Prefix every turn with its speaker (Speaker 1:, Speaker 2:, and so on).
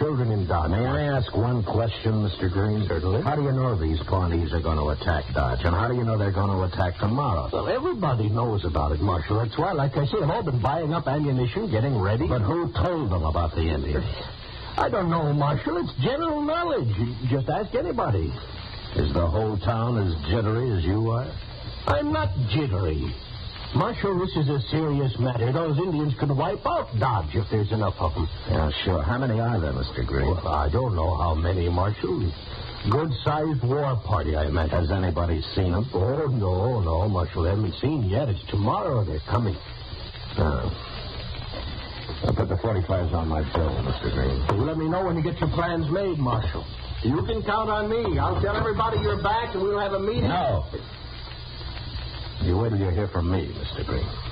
Speaker 1: children in Dodge.
Speaker 2: May I ask one question, Mr. Green?
Speaker 1: Certainly.
Speaker 2: How do you know these Pawnees are going to attack Dodge? And how do you know they're going to attack tomorrow?
Speaker 1: Well, everybody knows about it, Marshal. That's why, like I say, they've all been buying up ammunition, getting ready.
Speaker 2: But who told them about the Indians?
Speaker 1: I don't know, Marshal. It's general knowledge. Just ask anybody.
Speaker 2: Is the whole town as jittery as you are?
Speaker 1: I'm not jittery. Marshal, this is a serious matter. Those Indians could wipe out Dodge if there's enough of them.
Speaker 2: Yeah, sure. How many are there, Mr. Green?
Speaker 1: Well, I don't know how many, Marshal. Good-sized war party, I imagine.
Speaker 2: Has anybody seen them?
Speaker 1: Oh, no, Marshal. They haven't seen yet. It's tomorrow they're coming.
Speaker 2: I'll put the 45s on my bill, Mr. Green.
Speaker 1: Well, let me know when you get your plans made, Marshal. You can count on me. I'll tell everybody you're back and we'll have a meeting.
Speaker 2: No. You wait till you hear from me, Mr. Green.